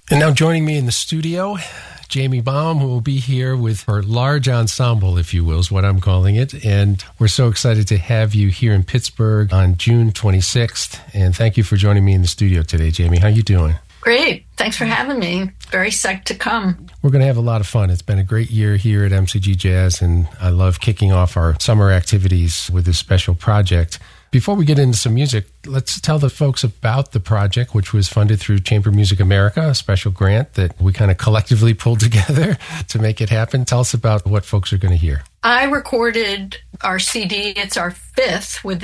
And now joining me in the studio, Jamie Baum, who will be here with her large ensemble, if you will, is what I'm calling it. And we're so excited to have you here in Pittsburgh on June 26th. And thank you for joining me in the studio today, Jamie. How you doing? Great. Thanks for having me. Very psyched to come. We're going to have a lot of fun. It's been a great year here at MCG Jazz, and I love kicking off our summer activities with this special project. Before we get into some music, let's tell the folks about the project, which was funded through Chamber Music America, a special grant that we kind of collectively pulled together to make it happen. Tell us about what folks are going to hear. I recorded our CD. It's our fifth with